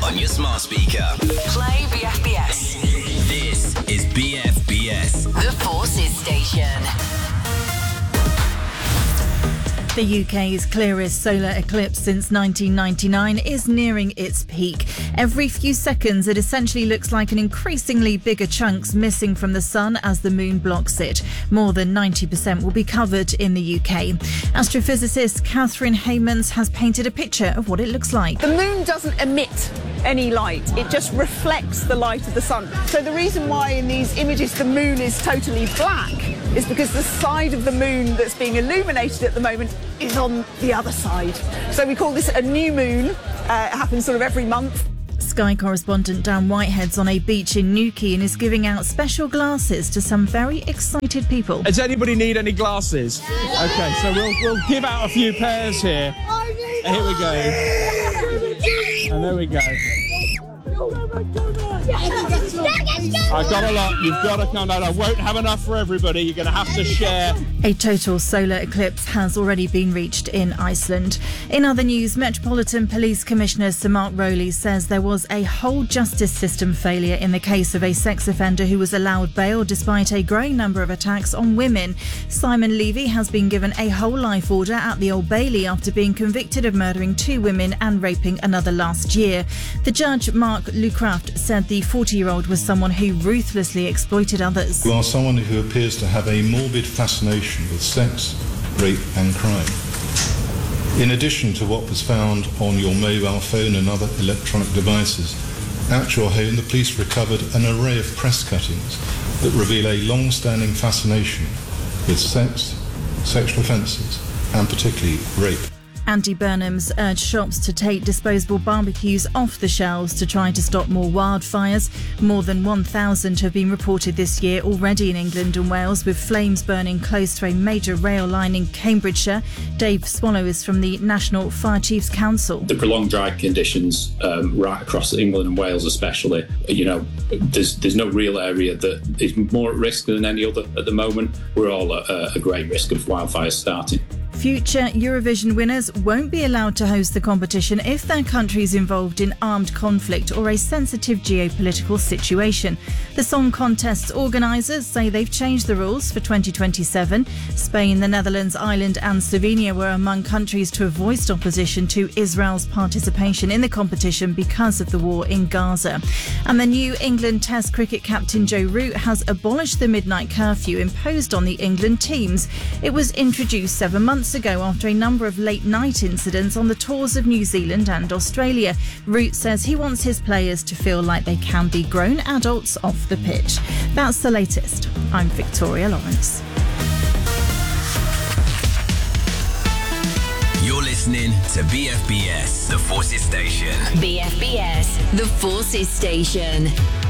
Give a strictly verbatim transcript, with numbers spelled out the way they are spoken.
on your smart speaker. Play B F B S. This is B F B S. The Forces Station. The U K's clearest solar eclipse since nineteen ninety-nine is nearing its peak. Every few seconds, it essentially looks like an increasingly bigger chunks missing from the sun as the moon blocks it. More than ninety percent will be covered in the U K. Astrophysicist Catherine Haymans has painted a picture of what it looks like. The moon doesn't emit any light, it just reflects the light of the sun. So the reason why in these images the moon is totally black is because the side of the moon that's being illuminated at the moment is on the other side. So we call this a new moon. Uh, it happens sort of every month. Sky correspondent Dan Whitehead's on a beach in Newquay and is giving out special glasses to some very excited people. Does anybody need any glasses? Okay, so we'll we'll give out a few pairs here. Here we go. And there we go. I got a lot. You've got to come down. I won't have enough for everybody. You're going to have to share. A total solar eclipse has already been reached in Iceland. In other news, Metropolitan Police Commissioner Sir Mark Rowley says there was a whole justice system failure in the case of a sex offender who was allowed bail despite a growing number of attacks on women. Simon Levy has been given a whole life order at the Old Bailey after being convicted of murdering two women and raping another last year. The judge, Mark Lucraft, said the forty-year-old was someone who ruthlessly exploited others. You are someone who appears to have a morbid fascination with sex, rape and crime. In addition to what was found on your mobile phone and other electronic devices, at your home the police recovered an array of press cuttings that reveal a long-standing fascination with sex, sexual offences and particularly rape. Andy Burnham's urged shops to take disposable barbecues off the shelves to try to stop more wildfires. More than one thousand have been reported this year already in England and Wales, with flames burning close to a major rail line in Cambridgeshire. Dave Swallow is from the National Fire Chiefs Council. The prolonged dry conditions um, right across England and Wales especially, you know, there's there's no real area that is more at risk than any other at the moment. We're all at a, a great risk of wildfires starting. Future Eurovision winners won't be allowed to host the competition if their country is involved in armed conflict or a sensitive geopolitical situation. The song contest's organisers say they've changed the rules for twenty twenty-seven. Spain, the Netherlands, Ireland and Slovenia were among countries to have voiced opposition to Israel's participation in the competition because of the war in Gaza. And the New England Test cricket captain Joe Root has abolished the midnight curfew imposed on the England teams. It was introduced seven months ago after a number of late-night incidents on the tours of New Zealand and Australia. Root says he wants his players to feel like they can be grown adults off the pitch. That's the latest. I'm Victoria Lawrence. You're listening to B F B S, the Forces Station. B F B S. The Forces Station.